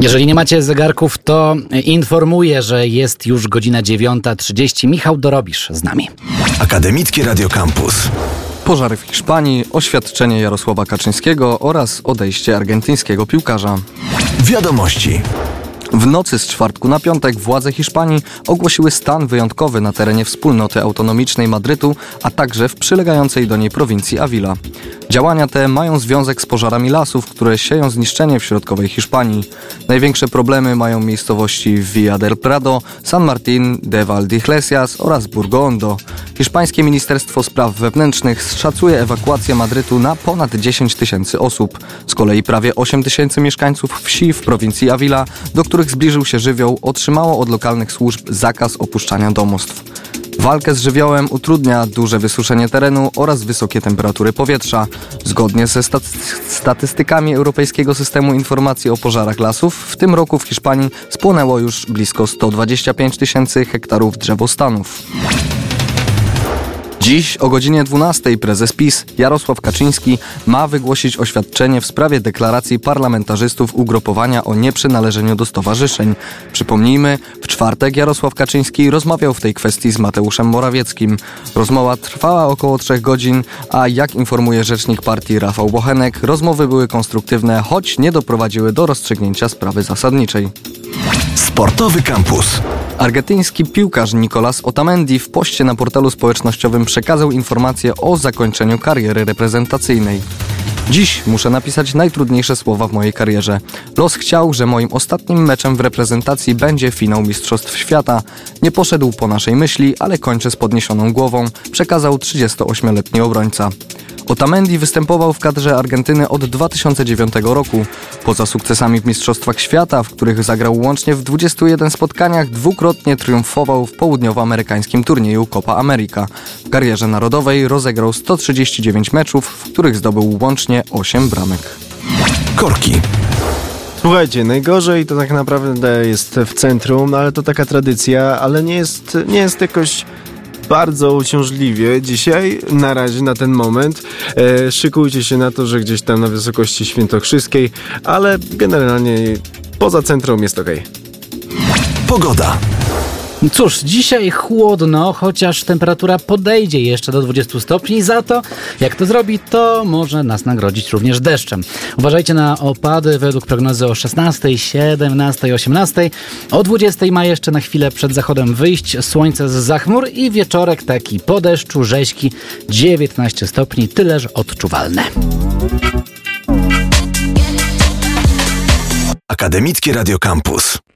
Jeżeli nie macie zegarków, to informuję, że jest już godzina 9:30. Michał Dorobisz z nami. Akademickie Radio Campus. Pożary w Hiszpanii, oświadczenie Jarosława Kaczyńskiego oraz odejście argentyńskiego piłkarza. Wiadomości. W nocy z czwartku na piątek władze Hiszpanii ogłosiły stan wyjątkowy na terenie wspólnoty autonomicznej Madrytu, a także w przylegającej do niej prowincji Ávila. Działania te mają związek z pożarami lasów, które sieją zniszczenie w środkowej Hiszpanii. Największe problemy mają miejscowości Villa del Prado, San Martín de Valdeiglesias oraz Burgondo. Hiszpańskie Ministerstwo Spraw Wewnętrznych szacuje ewakuację Madrytu na ponad 10 tysięcy osób. Z kolei prawie 8 tysięcy mieszkańców wsi w prowincji Ávila, do których zbliżył się żywioł, otrzymało od lokalnych służb zakaz opuszczania domostw. Walkę z żywiołem utrudnia duże wysuszenie terenu oraz wysokie temperatury powietrza. Zgodnie ze statystykami Europejskiego Systemu Informacji o Pożarach Lasów, w tym roku w Hiszpanii spłonęło już blisko 125 tysięcy hektarów drzewostanów. Dziś o godzinie 12 prezes PiS Jarosław Kaczyński ma wygłosić oświadczenie w sprawie deklaracji parlamentarzystów ugrupowania o nieprzynależeniu do stowarzyszeń. Przypomnijmy, w czwartek Jarosław Kaczyński rozmawiał w tej kwestii z Mateuszem Morawieckim. Rozmowa trwała około 3 godzin, a jak informuje rzecznik partii Rafał Bochenek, rozmowy były konstruktywne, choć nie doprowadziły do rozstrzygnięcia sprawy zasadniczej. Sportowy Campus. Argentyński piłkarz Nicolás Otamendi w poście na portalu społecznościowym przekazał informację o zakończeniu kariery reprezentacyjnej. Dziś muszę napisać najtrudniejsze słowa w mojej karierze. Los chciał, że moim ostatnim meczem w reprezentacji będzie finał Mistrzostw Świata. Nie poszedł po naszej myśli, ale kończę z podniesioną głową, przekazał 38-letni obrońca. Otamendi występował w kadrze Argentyny od 2009 roku. Poza sukcesami w Mistrzostwach Świata, w których zagrał łącznie w 21 spotkaniach, dwukrotnie triumfował w południowoamerykańskim turnieju Copa America. W karierze narodowej rozegrał 139 meczów, w których zdobył łącznie 8 bramek. Korki. Słuchajcie, najgorzej to tak naprawdę jest w centrum, ale to taka tradycja, ale nie jest jakoś bardzo uciążliwie dzisiaj, na razie, na ten moment. Szykujcie się na to, że gdzieś tam na wysokości świętokrzyskiej, ale generalnie poza centrum jest okej. Pogoda. Cóż, dzisiaj chłodno, chociaż temperatura podejdzie jeszcze do 20 stopni. Za to, jak to zrobi, to może nas nagrodzić również deszczem. Uważajcie na opady według prognozy o 16, 17, 18. O 20 ma jeszcze na chwilę przed zachodem wyjść słońce zza chmur i wieczorek taki po deszczu, rzeźki, 19 stopni, tyleż odczuwalne. Akademickie Radio Campus.